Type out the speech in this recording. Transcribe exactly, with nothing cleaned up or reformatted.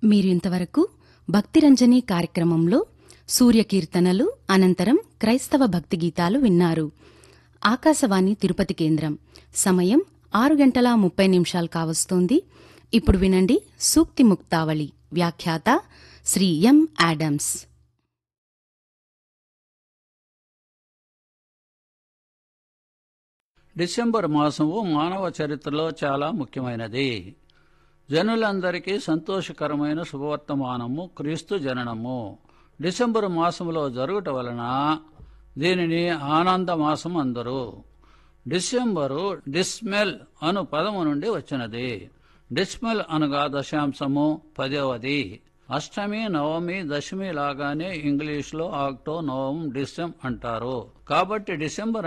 మీరు ఇంతవరకు భక్తిరంజని కార్యక్రమంలో సూర్యకీర్తనలు అనంతరం క్రైస్తవ భక్తి గీతాలు విన్నారు. ఆకాశవాణి తిరుపతి కేంద్రం. సమయం ఆరు గంటల ముప్పై నిమిషాలు కావస్తోంది. ఇప్పుడు వినండి సూక్తి ముక్తావళి. వ్యాఖ్యాత శ్రీ ఎం ఆడమ్స్. డిసెంబర్ మాసము మానవ చరిత్రలో చాలా ముఖ్యమైనది. జనులందరికీ సంతోషకరమైన శుభవర్తమానము క్రీస్తు జననము డిసెంబరు మాసములో జరుగుట వలన దీనిని ఆనంద మాసం అందరు. డిసెంబరు డిస్మెల్ అను పదము నుండి వచ్చినది. డిస్మెల్ అనగా దశాంశము, పదవది. అష్టమి, నవమి, దశమి లాగానే ఇంగ్లీష్లో ఆక్టో, నవం, డిసెం అంటారు. కాబట్టి డిసెంబర్